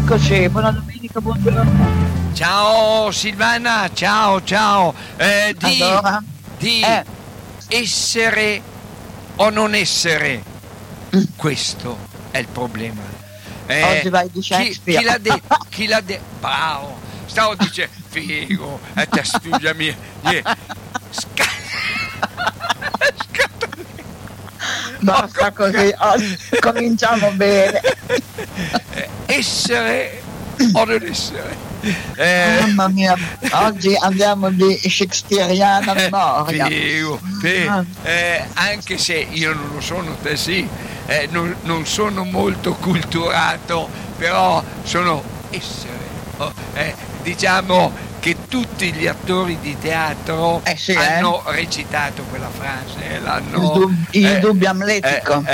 Eccoci, buona domenica, buongiorno. Ciao Silvana, ciao. Allora? Di essere o non essere, questo è il problema. Oggi vai di Shakespeare. Chi l'ha detto? Bravo, stavo dicendo, figo, e te studiami. Basta così, oggi cominciamo bene. Essere o non essere. Mamma mia, oggi andiamo di shakespeariana memoria. Anche se io non lo sono, te sì, non sono molto culturato, però sono essere. Diciamo che tutti gli attori di teatro hanno recitato quella frase, il dubbio amletico.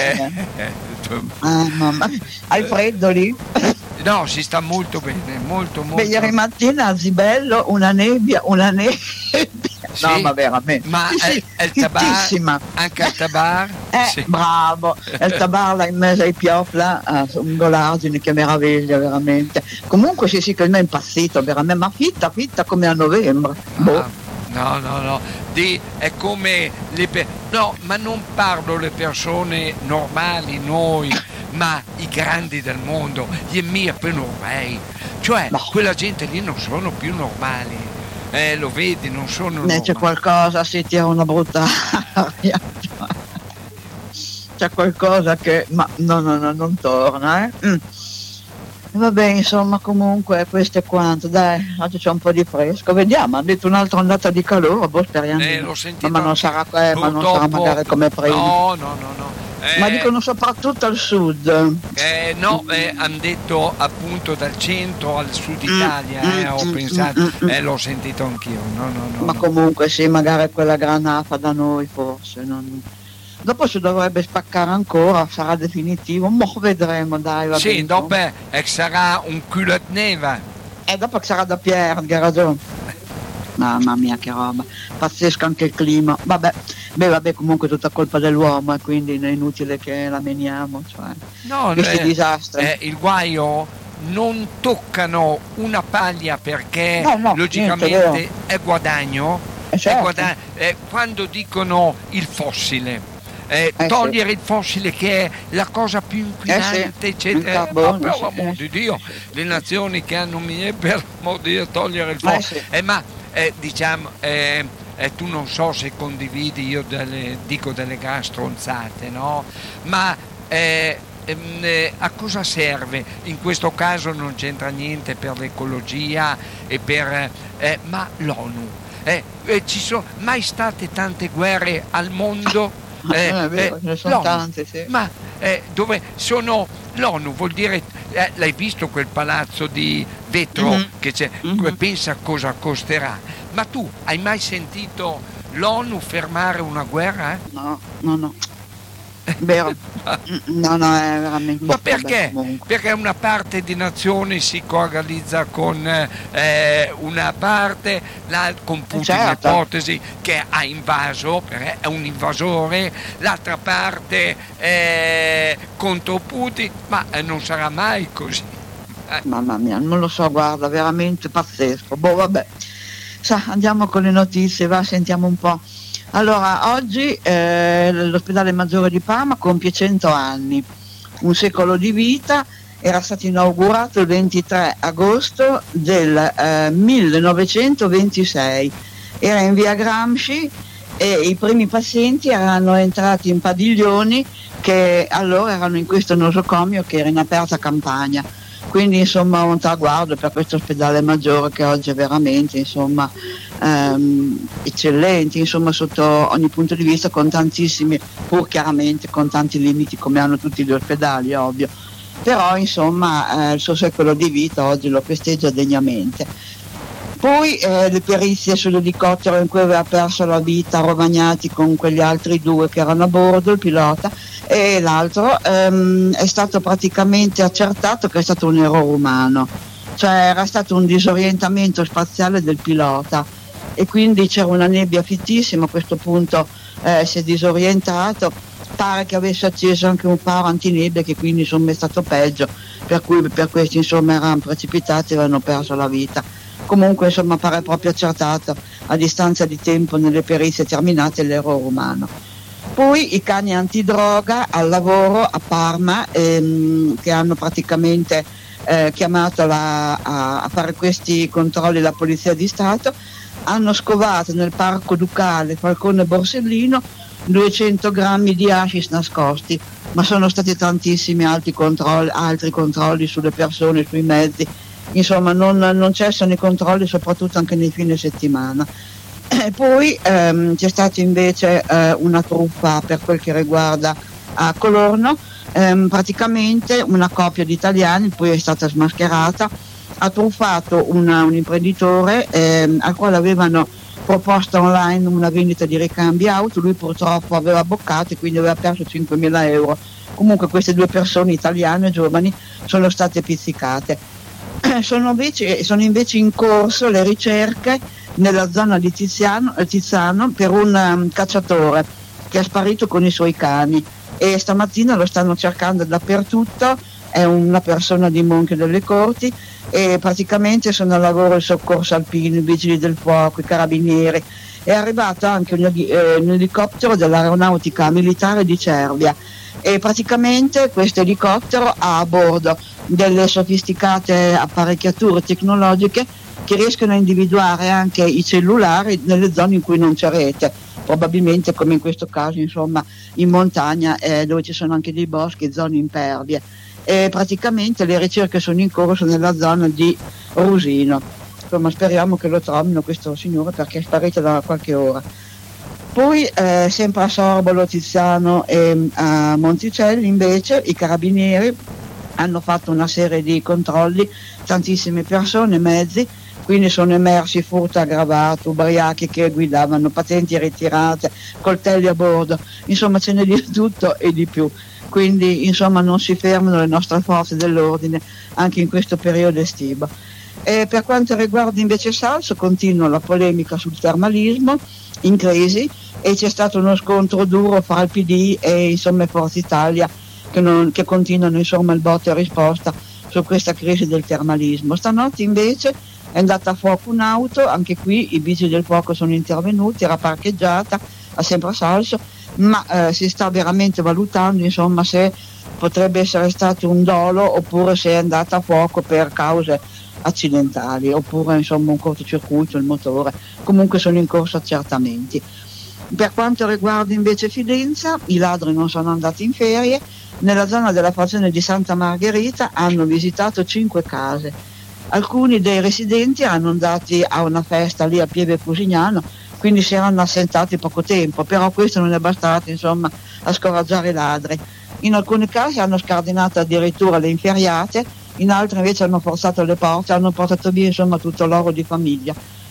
Mamma. Hai freddo lì? No, si sta molto bene, molto. Beh, ieri mattina a Zibello una nebbia. Sì, no, ma veramente. Ma sì, il tabar, anche al tabar? Sì. Bravo, il tabar là in mezzo ai piopla, un golargine, che meraviglia veramente. Comunque sì, che il me è impazzito veramente, ma fitta come a novembre. No, è come no, ma non parlo le persone normali, noi, ma i grandi del mondo, gli emir normali, cioè quella gente lì non sono più normali, lo vedi, non sono normali. C'è qualcosa, si tira una brutta aria, c'è qualcosa che, ma no, non torna, Vabbè, insomma, comunque questo è quanto, dai, oggi c'è un po' di fresco, vediamo, ha detto un'altra ondata di calore, speriamo. L'ho sentito, ma non sarà magari come prima. No. Ma dicono soprattutto al sud. Hanno detto appunto dal centro al sud Italia, ho pensato, l'ho sentito anch'io, no. Comunque sì, magari quella granafa da noi forse, dopo si dovrebbe spaccare ancora, sarà definitivo, vedremo, dai, va bene. Sì, dopo sarà un culotte neva. Dopo sarà da Pierre, che ha ragione. Mamma mia, che roba, pazzesco anche il clima. Vabbè, comunque è tutta colpa dell'uomo, e quindi è inutile che la meniamo, questi disastri. Il guaio non toccano una paglia perché logicamente è guadagno. Certo. Quando dicono il fossile. Togliere il fossile, che è la cosa più inquinante, eccetera. Carbone, per l'amor di Dio, le nazioni che hanno per amor di Dio, togliere il fossile. Diciamo, tu non so se condividi, io dico delle gran stronzate, no? Ma a cosa serve? In questo caso non c'entra niente per l'ecologia e ma l'ONU. Ci sono mai state tante guerre al mondo? È vero, ce ne sono tante, sì. Ma dove sono l'ONU? Vuol dire, l'hai visto quel palazzo di vetro che c'è? Pensa cosa costerà. Ma tu hai mai sentito l'ONU fermare una guerra? No. Vero. No, è veramente. Ma perché? Perché una parte di nazione si coagalizza con una parte, con Putin, l'ipotesi che ha invaso, perché è un invasore, l'altra parte contro Putin, ma non sarà mai così. Mamma mia, non lo so, guarda, veramente pazzesco. Vabbè. Andiamo con le notizie, sentiamo un po'. Allora, oggi l'ospedale Maggiore di Parma compie 100 anni, un secolo di vita, era stato inaugurato il 23 agosto del 1926, era in via Gramsci e i primi pazienti erano entrati in padiglioni che allora erano in questo nosocomio che era in aperta campagna. Quindi insomma un traguardo per questo ospedale maggiore che oggi è veramente eccellente, sotto ogni punto di vista, con tantissimi, pur chiaramente con tanti limiti come hanno tutti gli ospedali, ovvio, però il suo secolo di vita oggi lo festeggia degnamente. Poi le perizie sull'elicottero in cui aveva perso la vita Rovagnati con quegli altri due che erano a bordo, il pilota e l'altro, è stato praticamente accertato che è stato un errore umano, cioè era stato un disorientamento spaziale del pilota e quindi c'era una nebbia fittissima, a questo punto si è disorientato pare che avesse acceso anche un faro antinebbe, che quindi insomma è stato peggio, per cui per questi insomma erano precipitati e avevano perso la vita. Comunque insomma pare proprio accertato a distanza di tempo nelle perizie terminate l'errore umano. Poi i cani antidroga al lavoro a Parma, che hanno praticamente chiamato a fare questi controlli la Polizia di Stato, hanno scovato nel Parco Ducale Falcone Borsellino 200 grammi di hashish nascosti, ma sono stati tantissimi altri controlli sulle persone, sui mezzi, insomma non cessano i controlli, soprattutto anche nei fine settimana. Poi c'è stata invece una truffa per quel che riguarda a Colorno, praticamente una coppia di italiani, poi è stata smascherata, ha truffato un imprenditore al quale avevano proposto online una vendita di ricambi auto. Lui purtroppo aveva boccato e quindi aveva perso 5.000 euro. Comunque queste due persone italiane giovani sono state pizzicate. Sono invece in corso le ricerche nella zona di Tizzano per un cacciatore che è sparito con i suoi cani, e stamattina lo stanno cercando dappertutto. È una persona di Monche delle Corti e praticamente sono al lavoro il soccorso alpino, i vigili del fuoco, i carabinieri. È arrivato anche un elicottero dell'aeronautica militare di Cervia, e praticamente questo elicottero ha a bordo delle sofisticate apparecchiature tecnologiche che riescono a individuare anche i cellulari nelle zone in cui non c'è rete, probabilmente come in questo caso insomma in montagna dove ci sono anche dei boschi, zone impervie. E praticamente le ricerche sono in corso nella zona di Rusino. Insomma, speriamo che lo trovino questo signore, perché è sparito da qualche ora. Poi sempre a Sorbolo, Tiziano e a Monticelli invece i carabinieri hanno fatto una serie di controlli, tantissime persone, mezzi, quindi sono emersi furto aggravato, ubriachi che guidavano, patenti ritirate, coltelli a bordo, insomma ce n'è di tutto e di più. Quindi insomma non si fermano le nostre forze dell'ordine anche in questo periodo estivo. E per quanto riguarda invece Salso, continua la polemica sul termalismo in crisi, e c'è stato uno scontro duro fra il PD e insomma Forza Italia che continuano insomma il botta e risposta su questa crisi del termalismo. Stanotte invece è andata a fuoco un'auto, anche qui i vigili del fuoco sono intervenuti, era parcheggiata a sempre a Salso, ma si sta veramente valutando insomma se potrebbe essere stato un dolo oppure se è andata a fuoco per cause accidentali oppure insomma un cortocircuito, il motore. Comunque sono in corso accertamenti. Per quanto riguarda invece Fidenza, i ladri non sono andati in ferie. Nella zona della frazione di Santa Margherita hanno visitato 5 case. Alcuni dei residenti erano andati a una festa lì a Pieve Fusignano, quindi si erano assentati poco tempo, però questo non è bastato insomma a scoraggiare i ladri. In alcuni casi hanno scardinato addirittura le inferriate, in altri invece hanno forzato le porte, hanno portato via insomma tutto l'oro di famiglia.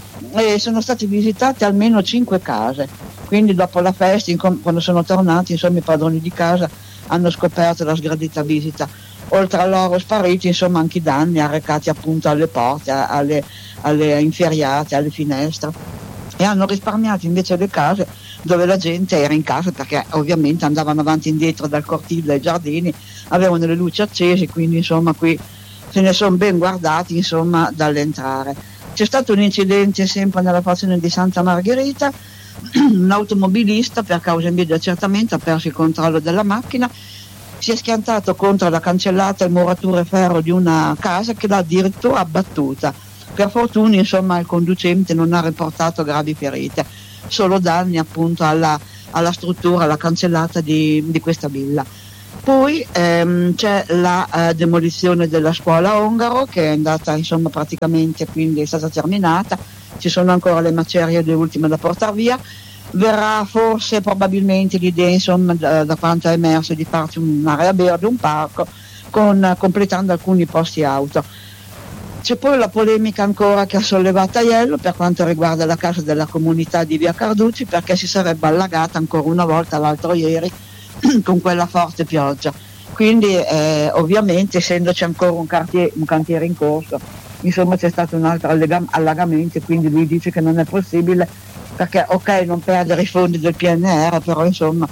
E sono state visitate almeno 5 case, quindi dopo la festa, quando sono tornati insomma i padroni di casa hanno scoperto la sgradita visita. Oltre a loro spariti insomma anche i danni arrecati appunto alle porte, alle inferriate, alle finestre, e hanno risparmiato invece le case dove la gente era in casa, perché ovviamente andavano avanti e indietro dal cortile ai giardini, avevano le luci accese, quindi insomma qui se ne sono ben guardati insomma dall'entrare. C'è stato un incidente sempre nella frazione di Santa Margherita, un automobilista per causa in via di accertamento ha perso il controllo della macchina, si è schiantato contro la cancellata e murature ferro di una casa che l'ha addirittura abbattuta. Per fortuna insomma il conducente non ha riportato gravi ferite, solo danni appunto alla struttura, alla cancellata di questa villa. Poi c'è la demolizione della scuola Ongaro, che è andata insomma praticamente, quindi è stata terminata, ci sono ancora le macerie, le ultime da portare via. Verrà forse probabilmente l'idea insomma da quanto è emerso di farci un'area verde, un parco, completando alcuni posti auto. C'è poi la polemica ancora che ha sollevato Aiello per quanto riguarda la casa della comunità di via Carducci, perché si sarebbe allagata ancora una volta l'altro ieri con quella forte pioggia. Quindi ovviamente essendoci ancora un cantiere in corso, insomma c'è stato un altro allagamento, quindi lui dice che non è possibile, perché ok non perdere i fondi del PNR, però insomma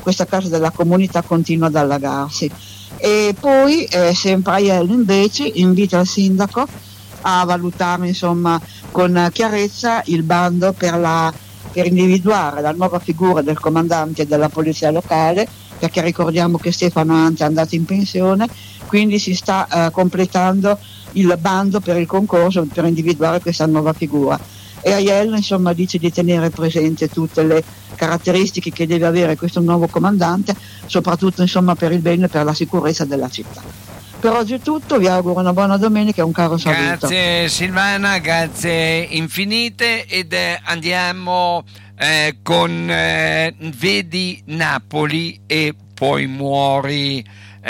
questa casa della comunità continua ad allagarsi. E poi sempre Aiello invece invita il sindaco a valutare insomma con chiarezza il bando per individuare la nuova figura del comandante della polizia locale, perché ricordiamo che Stefano Ante è andato in pensione, quindi si sta completando il bando per il concorso per individuare questa nuova figura. E Aiello insomma dice di tenere presente tutte le caratteristiche che deve avere questo nuovo comandante, soprattutto insomma per il bene e per la sicurezza della città. Per oggi è tutto, vi auguro una buona domenica e un caro saluto. Grazie Silvana, grazie infinite, ed andiamo con Vedi Napoli e poi muori.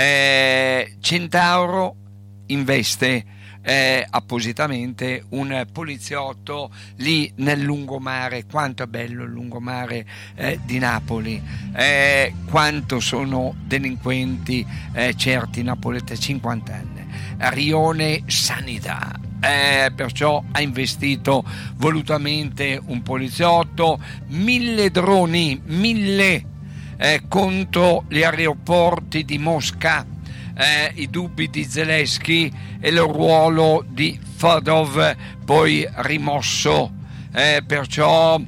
Centauro investe appositamente un poliziotto lì nel lungomare. Quanto è bello il lungomare di Napoli, quanto sono delinquenti certi napoletani, 50 anni, Rione Sanità. Perciò ha investito volutamente un poliziotto, 1000 droni, 1000 contro gli aeroporti di Mosca. I dubbi di Zelensky e il ruolo di Fadov poi rimosso, perciò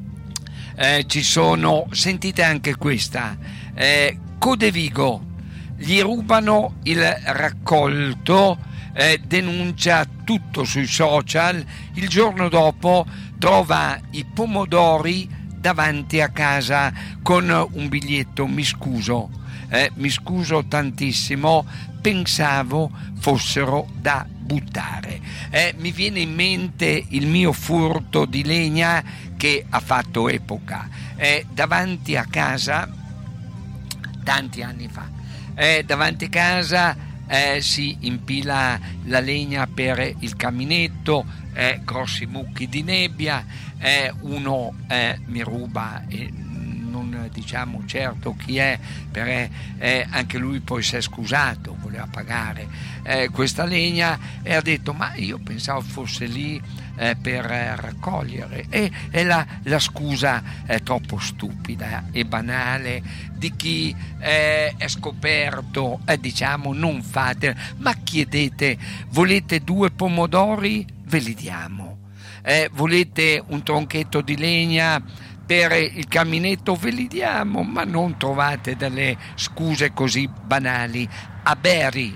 ci sono, sentite anche questa, Codevigo, gli rubano il raccolto, denuncia tutto sui social, il giorno dopo trova i pomodori davanti a casa con un biglietto: mi scuso tantissimo, pensavo fossero da buttare. Mi viene in mente il mio furto di legna che ha fatto epoca, davanti a casa, tanti anni fa, davanti a casa si impila la legna per il caminetto, grossi mucchi di nebbia, uno mi ruba e non diciamo certo chi è, perché anche lui poi si è scusato, voleva pagare questa legna, e ha detto: ma io pensavo fosse lì per raccogliere, e la scusa è troppo stupida e banale di chi è scoperto. Diciamo, non fate, ma chiedete: volete 2 pomodori? Ve li diamo. Volete un tronchetto di legna per il caminetto? Ve li diamo. Ma non trovate delle scuse così banali. A Bari,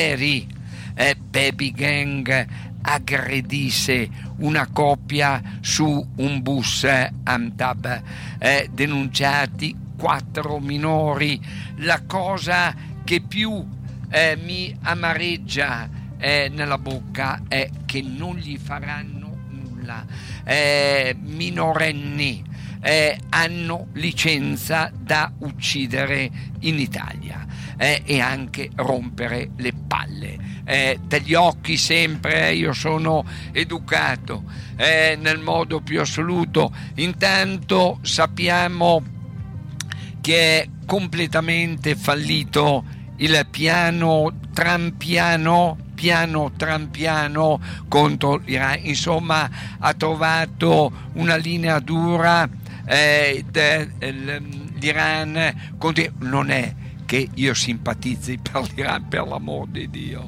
Baby Gang aggredisse una coppia su un bus Amtab, denunciati 4 minori. La cosa che più mi amareggia nella bocca è che non gli faranno nulla. Minorenni hanno licenza da uccidere in Italia, e anche rompere le palle. Dagli occhi sempre, io sono educato nel modo più assoluto. Intanto sappiamo che è completamente fallito il piano trampiano contro l'Iran. Insomma, ha trovato una linea dura l'Iran. Non è che io simpatizzi per l'Iran, per l'amor di Dio,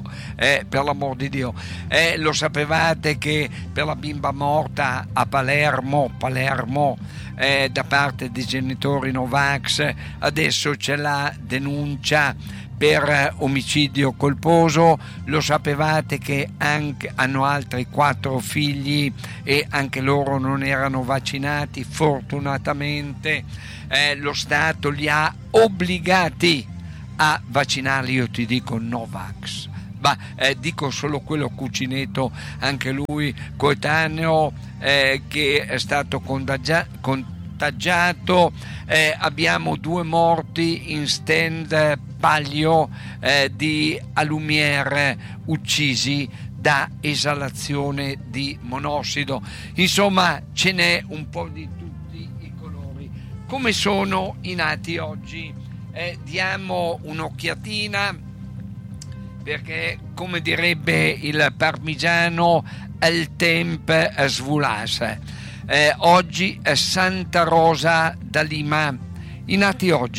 lo sapevate che per la bimba morta a Palermo da parte dei genitori Novax adesso c'è la denuncia per omicidio colposo. Lo sapevate che anche hanno altri 4 figli e anche loro non erano vaccinati. Fortunatamente lo Stato li ha obbligati a vaccinarli. Io ti dico Novax, ma dico solo quello Cucineto, anche lui coetaneo, che è stato contagiato. Abbiamo 2 morti in stand Baglio di Alumiere, uccisi da esalazione di monossido. Insomma, ce n'è un po' di tutti i colori. Come sono i nati oggi? Diamo un'occhiatina, perché, come direbbe il parmigiano, il tempo svulasse. Oggi è Santa Rosa da Lima. I nati oggi: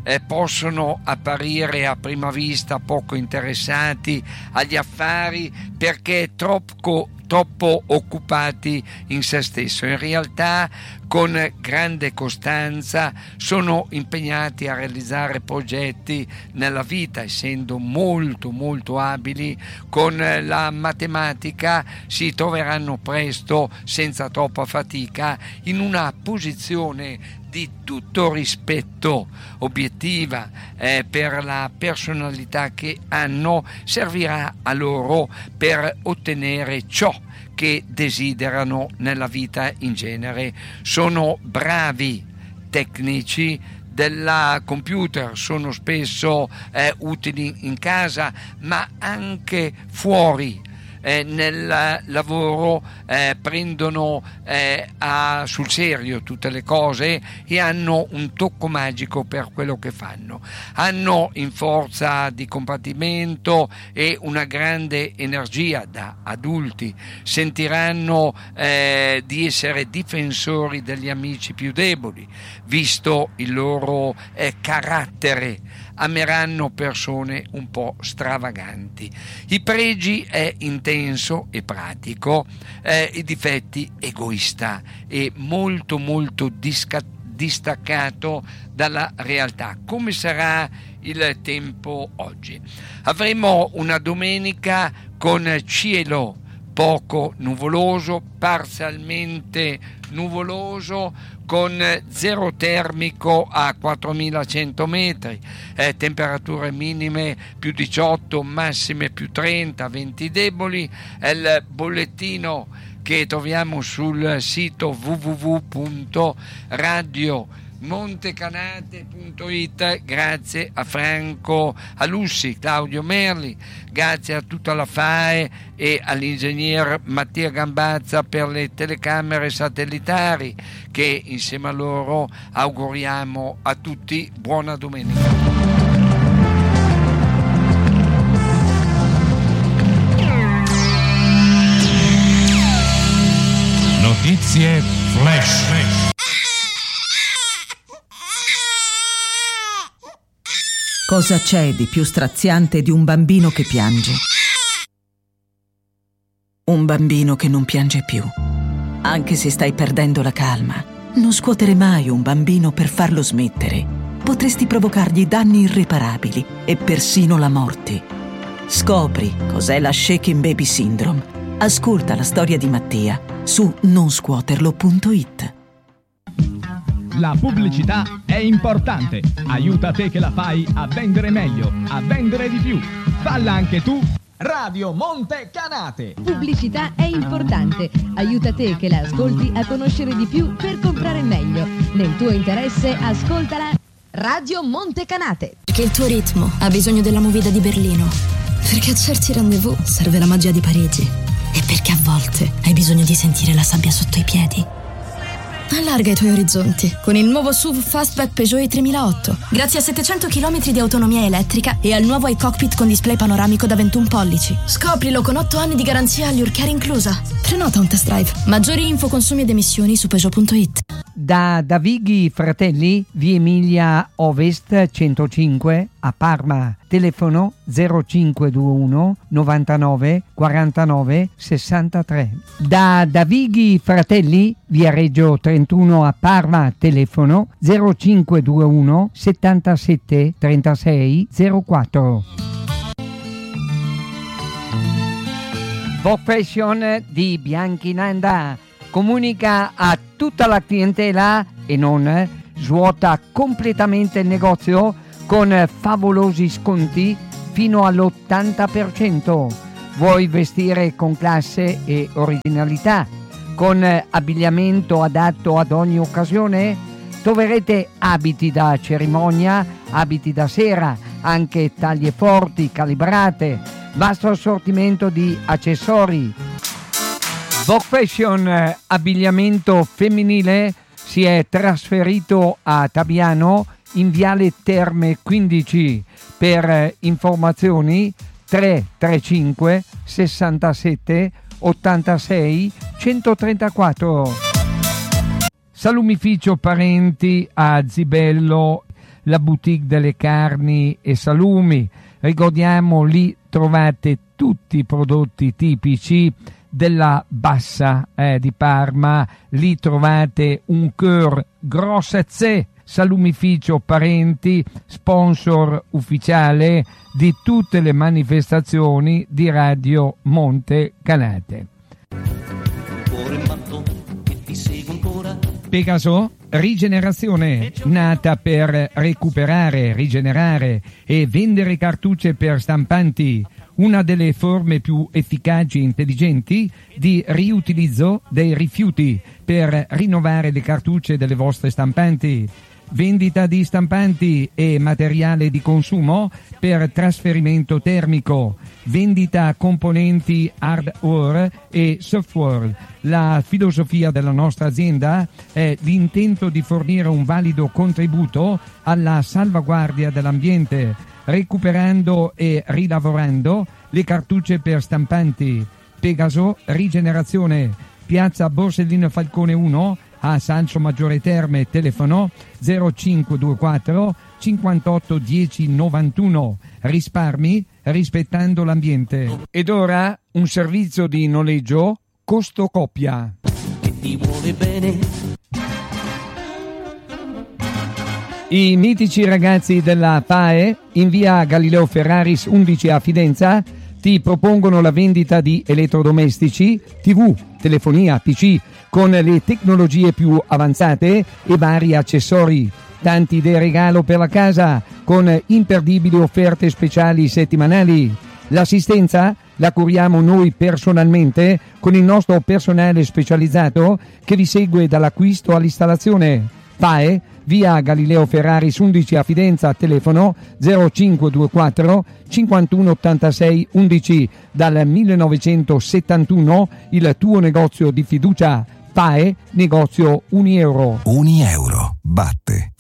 possono apparire a prima vista poco interessati agli affari perché troppo occupati in se stesso. In realtà con grande costanza sono impegnati a realizzare progetti nella vita, essendo molto molto abili con la matematica si troveranno presto, senza troppa fatica, in una posizione di tutto rispetto, obiettiva, per la personalità che hanno, servirà a loro per ottenere ciò che desiderano nella vita in genere. Sono bravi tecnici della computer, sono spesso utili in casa ma anche fuori. Nel lavoro prendono sul serio tutte le cose e hanno un tocco magico per quello che fanno. Hanno in forza di combattimento e una grande energia da adulti. Sentiranno di essere difensori degli amici più deboli, visto il loro carattere. Ameranno persone un po' stravaganti. I pregi è intenso e pratico, i difetti egoista e molto molto distaccato dalla realtà. Come sarà il tempo oggi? Avremo una domenica con cielo poco nuvoloso, parzialmente nuvoloso, con zero termico a 4100 metri, temperature minime più 18, massime più 30, venti deboli. Il bollettino che troviamo sul sito www.radiomontecanate.it. Grazie a Franco Alussi, Claudio Merli, grazie a tutta la FAE e all'ingegner Mattia Gambazza per le telecamere satellitari, che insieme a loro auguriamo a tutti buona domenica. Notizie flash. Cosa c'è di più straziante di un bambino che piange? Un bambino che non piange più. Anche se stai perdendo la calma, non scuotere mai un bambino per farlo smettere. Potresti provocargli danni irreparabili e persino la morte. Scopri cos'è la Shaken Baby Syndrome. Ascolta la storia di Mattia su nonscuoterlo.it. La pubblicità è importante. Aiuta te che la fai a vendere meglio, a vendere di più. Falla anche tu. Radio Montecanate. Pubblicità è importante. Aiuta te che la ascolti a conoscere di più per comprare meglio. Nel tuo interesse, ascoltala. Radio Montecanate. Perché il tuo ritmo ha bisogno della movida di Berlino. Perché a certi rendezvous serve la magia di Parigi. E perché a volte hai bisogno di sentire la sabbia sotto i piedi. Allarga i tuoi orizzonti con il nuovo SUV Fastback Peugeot i3008. Grazie a 700 km di autonomia elettrica e al nuovo iCockpit con display panoramico da 21 pollici. Scoprilo con 8 anni di garanzia all'Ur Care inclusa. Prenota un test drive. Maggiori info, consumi ed emissioni su Peugeot.it. Da Davighi Fratelli, via Emilia Ovest 105 a Parma. Telefono 0521 99 49 63. Da Davighi Fratelli, via Reggio 31 a Parma. Telefono 0521 77 36 04. Vogue Fashion di Bianchinanda comunica a tutta la clientela e non svuota completamente il negozio con favolosi sconti fino all'80%. Vuoi vestire con classe e originalità, con abbigliamento adatto ad ogni occasione? Troverete abiti da cerimonia, abiti da sera, anche taglie forti, calibrate, vasto assortimento di accessori. Vogue Fashion abbigliamento femminile si è trasferito a Tabiano in Viale Terme 15. Per informazioni 335 67 86 134. Salumificio Parenti a Zibello, la boutique delle carni e salumi. Ricordiamo, lì trovate tutti i prodotti tipici della Bassa di Parma, lì trovate un cœur grossezze, salumificio Parenti, sponsor ufficiale di tutte le manifestazioni di Radio Monte Canate. Pegaso Rigenerazione, nata per recuperare, rigenerare e vendere cartucce per stampanti, una delle forme più efficaci e intelligenti di riutilizzo dei rifiuti per rinnovare le cartucce delle vostre stampanti. Vendita di stampanti e materiale di consumo per trasferimento termico, vendita componenti hardware e software. La filosofia della nostra azienda è l'intento di fornire un valido contributo alla salvaguardia dell'ambiente, recuperando e rilavorando le cartucce per stampanti. Pegaso Rigenerazione, piazza Borsellino Falcone 1 a Salso Maggiore Terme, telefono 0524 58 10 91. Risparmi rispettando l'ambiente. Ed ora un servizio di noleggio costo coppia. Che ti vuole bene. I mitici ragazzi della PAE in via Galileo Ferraris 11 a Fidenza ti propongono la vendita di elettrodomestici, TV, telefonia, PC con le tecnologie più avanzate e vari accessori. Tanti idee regalo per la casa con imperdibili offerte speciali settimanali. L'assistenza la curiamo noi personalmente con il nostro personale specializzato che vi segue dall'acquisto all'installazione. PAE, via Galileo Ferraris 11 a Fidenza, telefono 0524 51 86 11. Dal 1971 il tuo negozio di fiducia. PAE, negozio Unieuro. Unieuro batte